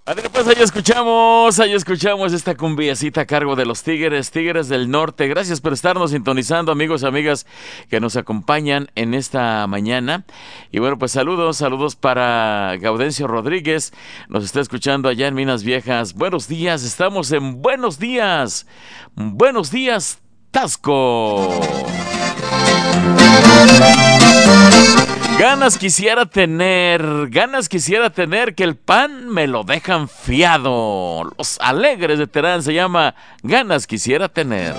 Adrián, pues ahí escuchamos esta cumbiacita a cargo de los Tigres del Norte. Gracias por estarnos sintonizando, amigos y amigas que nos acompañan en esta mañana. Y bueno, pues saludos para Gaudencio Rodríguez, nos está escuchando allá en Minas Viejas. Buenos días, estamos en Buenos Días, Tasco. Ganas quisiera tener que el pan me lo dejan fiado. Los Alegres de Terán se llama Ganas quisiera tener.